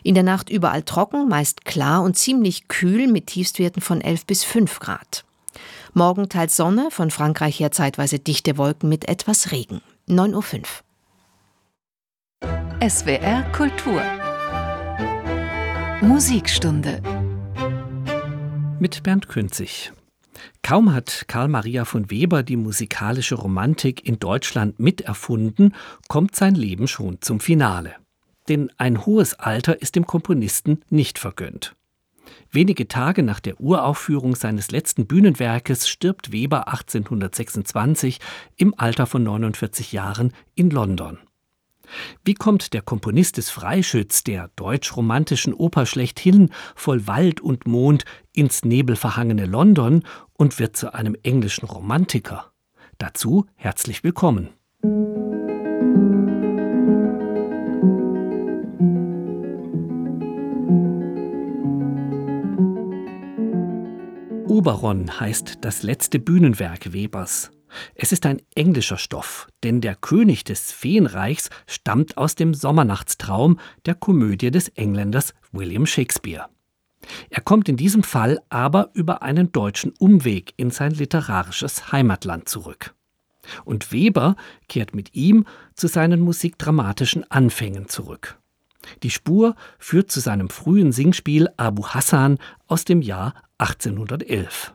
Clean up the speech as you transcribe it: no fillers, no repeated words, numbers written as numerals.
In der Nacht überall trocken, meist klar und ziemlich kühl mit Tiefstwerten von 11 bis 5 Grad. Morgen teils Sonne, von Frankreich her zeitweise dichte Wolken mit etwas Regen. 9:05 Uhr. SWR Kultur Musikstunde mit Bernd Künzig. Kaum hat Karl Maria von Weber die musikalische Romantik in Deutschland miterfunden, kommt sein Leben schon zum Finale. Denn ein hohes Alter ist dem Komponisten nicht vergönnt. Wenige Tage nach der Uraufführung seines letzten Bühnenwerkes stirbt Weber 1826 im Alter von 49 Jahren in London. Wie kommt der Komponist des Freischütz, der deutsch-romantischen Oper schlechthin, voll Wald und Mond, ins nebelverhangene London und wird zu einem englischen Romantiker? Dazu herzlich willkommen. Oberon heißt das letzte Bühnenwerk Webers. Es ist ein englischer Stoff, denn der König des Feenreichs stammt aus dem Sommernachtstraum der Komödie des Engländers William Shakespeare. Er kommt in diesem Fall aber über einen deutschen Umweg in sein literarisches Heimatland zurück. Und Weber kehrt mit ihm zu seinen musikdramatischen Anfängen zurück. Die Spur führt zu seinem frühen Singspiel Abu Hassan aus dem Jahr 1811.